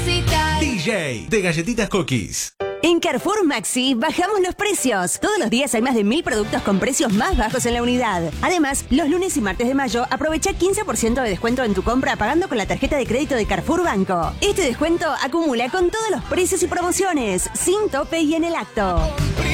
musical. DJ de Galletitas Cookies. En Carrefour Maxi bajamos los precios. Todos los días hay más de 1000 productos con precios más bajos en la unidad. Además, los lunes y martes de mayo aprovecha 15% de descuento en tu compra pagando con la tarjeta de crédito de Carrefour Banco. Este descuento acumula con todos los precios y promociones, sin tope y en el acto.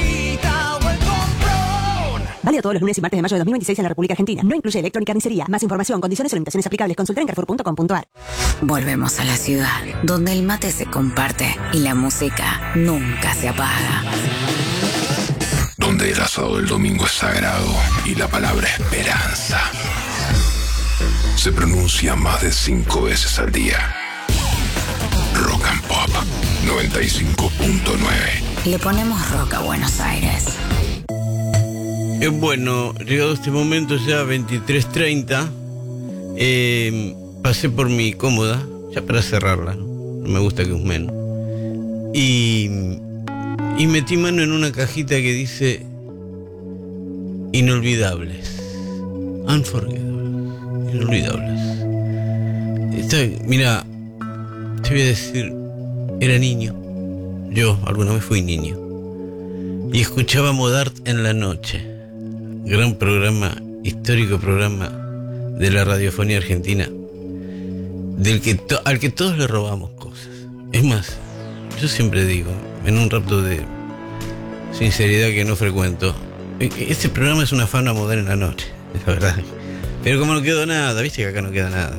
Válido todos los lunes y martes de mayo de 2026 en la República Argentina. No incluye electrónica ni carnicería. Más información, condiciones o limitaciones aplicables. Consulta en carrefour.com.ar. Volvemos a la ciudad, donde el mate se comparte y la música nunca se apaga. Donde el asado del domingo es sagrado y la palabra esperanza se pronuncia más de 5 veces al día. Rock and Pop 95.9. Le ponemos rock a Buenos Aires. Bueno, llegado este momento ya 23:30, pasé por mi cómoda, ya para cerrarla, no me gusta que husmen, y metí mano en una cajita que dice inolvidables, unforgettables, inolvidables. Mira, te voy a decir, era niño, yo alguna vez fui niño, y escuchaba Modart en la noche. Gran programa, histórico programa de la radiofonía argentina, al que todos le robamos cosas. Es más, yo siempre digo, en un rapto de sinceridad que no frecuento, este programa es una fauna moderna en la noche, es la verdad. Pero como no quedó nada, viste que acá no queda nada.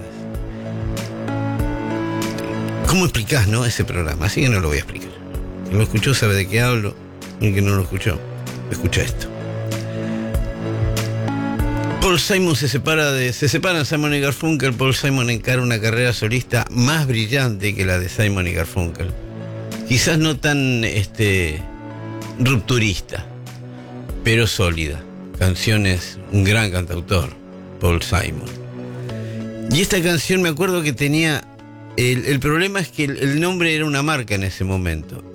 ¿Cómo explicás, no, ese programa? Así que no lo voy a explicar. Quien lo escuchó sabe de qué hablo, y quien no lo escuchó, escucha esto. Paul Simon se separan Simon y Garfunkel. Paul Simon encara una carrera solista más brillante que la de Simon y Garfunkel. Quizás no tan rupturista, pero sólida. Canciones, un gran cantautor, Paul Simon. Y esta canción me acuerdo que tenía... El problema es que el nombre era una marca en ese momento.